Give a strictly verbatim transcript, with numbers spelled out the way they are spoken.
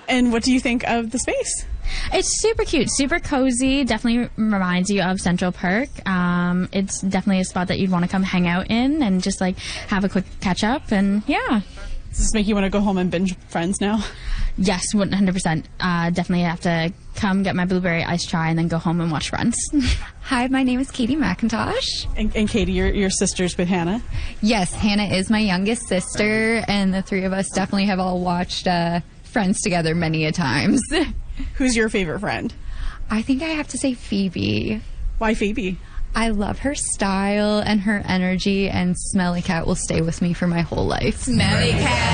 And what do you think of the space? It's super cute, super cozy, definitely reminds you of Central Park. Um, it's definitely a spot that you'd want to come hang out in and just like have a quick catch up, and yeah. Does this make you want to go home and binge Friends now? Yes, one hundred percent. Uh, definitely have to come get my blueberry iced chai and then go home and watch Friends. Hi, my name is Katie McIntosh. And, and Katie, your your sister's with Hannah? Yes, Hannah is my youngest sister, and the three of us definitely have all watched uh, Friends together many a times. Who's your favorite friend? I think I have to say Phoebe. Why Phoebe? I love her style and her energy, and Smelly Cat will stay with me for my whole life. Smelly Cat.